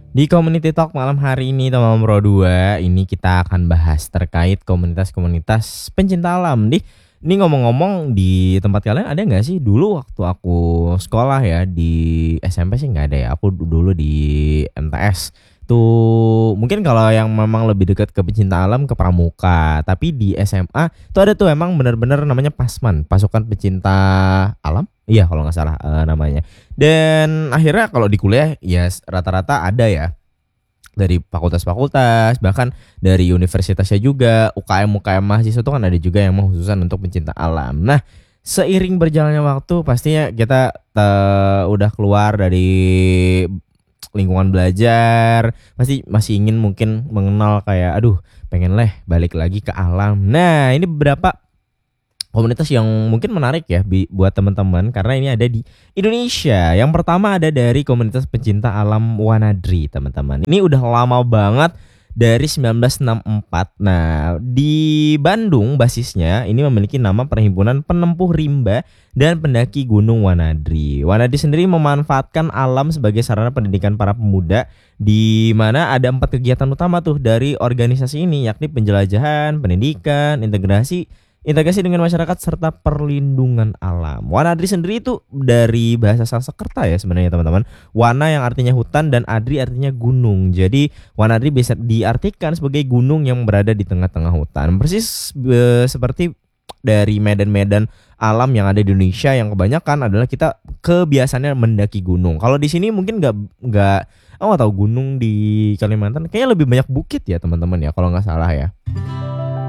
Di Community Talk malam hari ini teman Pro 2 ini kita akan bahas terkait komunitas-komunitas pencinta alam. Ini ngomong-ngomong di tempat kalian ada nggak sih dulu waktu aku sekolah ya di SMP sih nggak ada ya. Aku dulu di MTS tuh mungkin kalau yang memang lebih dekat ke pencinta alam ke Pramuka. Tapi di SMA tuh ada tuh emang bener-bener namanya Pasman, pasukan pencinta alam. Iya kalau nggak salah namanya. Dan akhirnya kalau di kuliah ya rata-rata ada ya dari fakultas-fakultas bahkan dari universitasnya juga UKM mahasiswa itu kan ada juga yang mengkhususkan untuk pencinta alam. Nah, seiring berjalannya waktu pastinya kita udah keluar dari lingkungan belajar pasti masih ingin mungkin mengenal kayak aduh pengen balik lagi ke alam. Nah, ini beberapa komunitas yang mungkin menarik ya buat teman-teman karena ini ada di Indonesia. Yang pertama ada dari komunitas pencinta alam Wanadri, teman-teman. Ini udah lama banget dari 1964. Nah, di Bandung basisnya ini memiliki nama Perhimpunan Penempuh Rimba dan Pendaki Gunung Wanadri. Wanadri sendiri memanfaatkan alam sebagai sarana pendidikan para pemuda di mana ada 4 kegiatan utama tuh dari organisasi ini yakni penjelajahan, pendidikan, integrasi dengan masyarakat serta perlindungan alam. Wanadri sendiri itu dari bahasa Sanskerta ya sebenarnya teman-teman. Wana yang artinya hutan dan adri artinya gunung. Jadi Wanadri bisa diartikan sebagai gunung yang berada di tengah-tengah hutan. Persis seperti dari medan-medan alam yang ada di Indonesia yang kebanyakan adalah kita kebiasaannya mendaki gunung. Kalau di sini mungkin nggak tahu gunung di Kalimantan kayaknya lebih banyak bukit ya teman-teman ya kalau nggak salah ya.